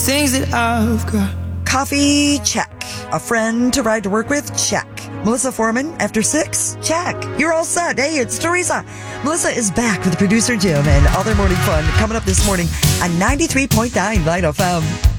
Things that I've got. Coffee? Check. A friend to ride to work with? Check. Melissa Foreman after 6? Check. You're all set. Hey, it's Teresa. Melissa is back with producer Jim and all their morning fun coming up this morning on 93.9 Light FM.